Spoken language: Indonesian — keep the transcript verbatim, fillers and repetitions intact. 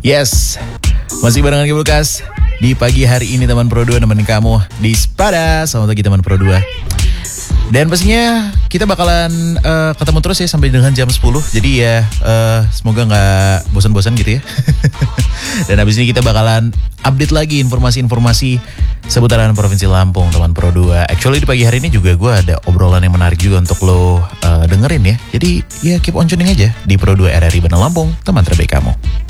Yes, masih barengan Kibulkas di pagi hari ini teman Pro dua nemenin kamu di Spada. Selamat pagi teman Pro dua. Dan pastinya kita bakalan uh, ketemu terus ya sampai dengan jam sepuluh. Jadi ya uh, semoga gak bosan-bosan gitu ya. Dan habis ini kita bakalan update lagi informasi-informasi seputaran Provinsi Lampung teman Pro dua. Actually di pagi hari ini juga gue ada obrolan yang menarik juga untuk lo uh, dengerin ya. Jadi ya keep on tuning aja di Pro dua R R I Bandung Lampung, teman terbaik kamu.